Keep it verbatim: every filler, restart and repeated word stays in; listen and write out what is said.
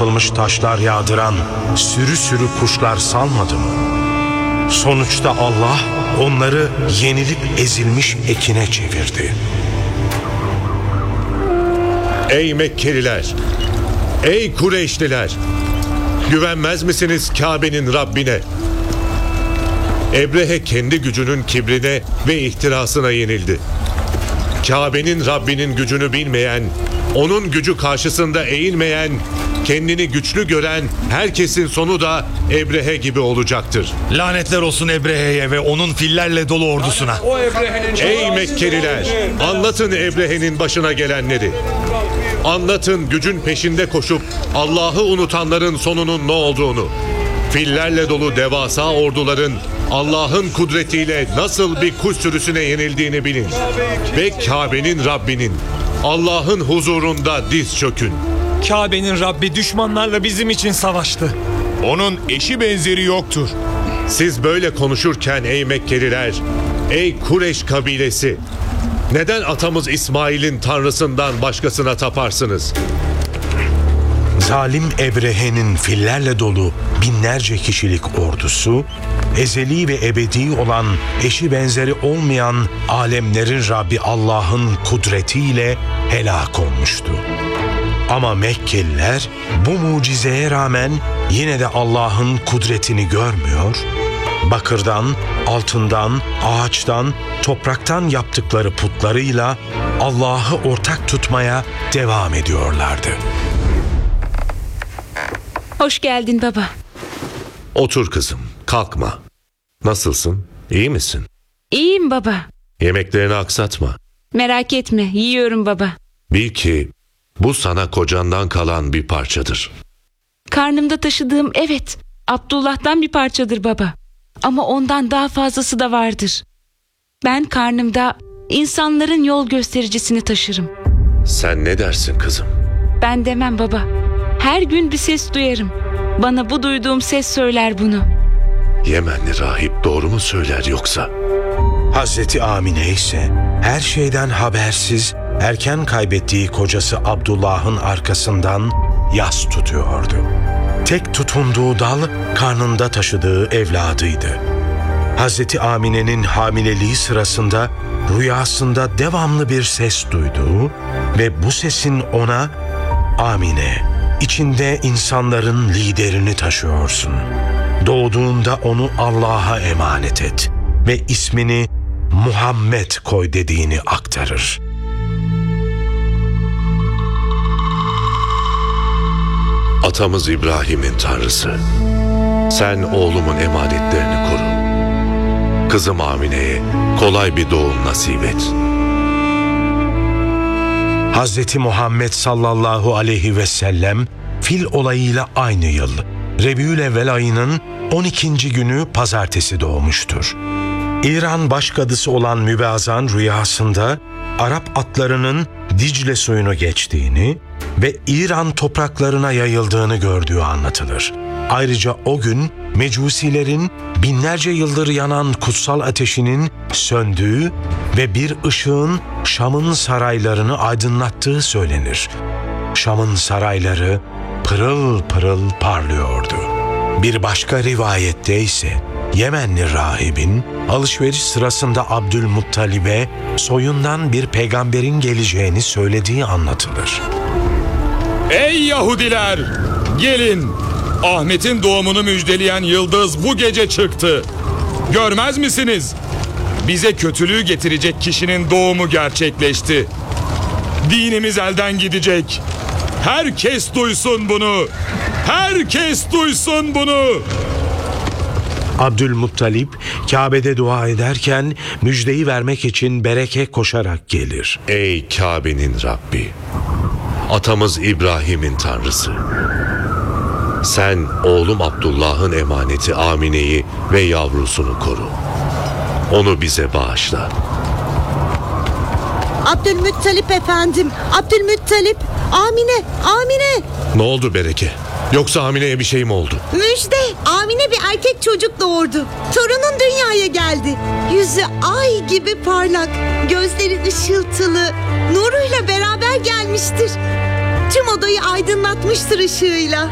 çarpılmış taşlar yağdıran sürü sürü kuşlar salmadı mı? Sonuçta Allah onları yenilip ezilmiş ekine çevirdi. Ey Mekkeliler! Ey Kureyşliler! Güvenmez misiniz Kabe'nin Rabbine? Ebrehe kendi gücünün kibrine ve ihtirasına yenildi. Kabe'nin Rabbinin gücünü bilmeyen, onun gücü karşısında eğilmeyen, kendini güçlü gören herkesin sonu da Ebrehe gibi olacaktır. Lanetler olsun Ebrehe'ye ve onun fillerle dolu ordusuna. Ey Mekkeliler! Anlatın Ebrehe'nin başına gelenleri. Anlatın gücün peşinde koşup Allah'ı unutanların sonunun ne olduğunu. Fillerle dolu devasa orduların Allah'ın kudretiyle nasıl bir kuş sürüsüne yenildiğini bilin. Ve Kabe'nin Rabbinin, Allah'ın huzurunda diz çökün. Kabe'nin Rabbi düşmanlarla bizim için savaştı. Onun eşi benzeri yoktur. Siz böyle konuşurken ey Mekkeliler, ey Kureş kabilesi, neden atamız İsmail'in tanrısından başkasına taparsınız? Zalim Ebrehe'nin fillerle dolu binlerce kişilik ordusu, ezeli ve ebedi olan eşi benzeri olmayan alemlerin Rabbi Allah'ın kudretiyle helak olmuştu. Ama Mekkeliler bu mucizeye rağmen yine de Allah'ın kudretini görmüyor, bakırdan, altından, ağaçtan, topraktan yaptıkları putlarıyla Allah'ı ortak tutmaya devam ediyorlardı. Hoş geldin baba. Otur kızım, kalkma. Nasılsın? İyi misin? İyiyim baba. Yemeklerini aksatma. Merak etme, yiyorum baba. Bil ki bu sana kocandan kalan bir parçadır. Karnımda taşıdığım evet, Abdullah'tan bir parçadır baba. Ama ondan daha fazlası da vardır. Ben karnımda insanların yol göstericisini taşırım. Sen ne dersin kızım? Ben demem baba. Her gün bir ses duyarım. Bana bu duyduğum ses söyler bunu. Yemenli rahip doğru mu söyler yoksa? Hazreti Amine ise her şeyden habersiz erken kaybettiği kocası Abdullah'ın arkasından yas tutuyordu. Tek tutunduğu dal karnında taşıdığı evladıydı. Hazreti Amine'nin hamileliği sırasında rüyasında devamlı bir ses duyduğu ve bu sesin ona "Amine, içinde insanların liderini taşıyorsun. Doğduğunda onu Allah'a emanet et ve ismini Muhammed koy" dediğini aktarır. Atamız İbrahim'in tanrısı, sen oğlumun emanetlerini koru. Kızım Amine'ye kolay bir doğum nasip et. Hazreti Muhammed sallallahu aleyhi ve sellem fil olayıyla aynı yıl Rebiülevvel ayının on ikinci günü pazartesi doğmuştur. İran başkadısı olan Mübazan rüyasında Arap atlarının Dicle suyunu geçtiğini ve İran topraklarına yayıldığını gördüğü anlatılır. Ayrıca o gün Mecusilerin binlerce yıldır yanan kutsal ateşinin söndüğü ve bir ışığın Şam'ın saraylarını aydınlattığı söylenir. Şam'ın sarayları pırıl pırıl parlıyordu. Bir başka rivayette ise Yemenli rahibin alışveriş sırasında Abdülmuttalib'e soyundan bir peygamberin geleceğini söylediği anlatılır. Ey Yahudiler! Gelin! Ahmet'in doğumunu müjdeleyen yıldız bu gece çıktı. Görmez misiniz? Bize kötülüğü getirecek kişinin doğumu gerçekleşti. Dinimiz elden gidecek. Herkes duysun bunu. Herkes duysun bunu. Abdülmuttalip Kabe'de dua ederken müjdeyi vermek için bereke koşarak gelir. Ey Kabe'nin Rabbi, atamız İbrahim'in tanrısı, sen oğlum Abdullah'ın emaneti Amine'yi ve yavrusunu koru. Onu bize bağışla. Abdülmuttalip efendim, Abdülmuttalip, Amine, Amine. Ne oldu Bereke? Yoksa Amine'ye bir şey mi oldu? Müjde, Amine bir erkek çocuk doğurdu. Torunun dünyaya geldi. Yüzü ay gibi parlak, gözleri ışıltılı, nuruyla beraber gelmiştir. Tüm odayı aydınlatmıştır ışığıyla.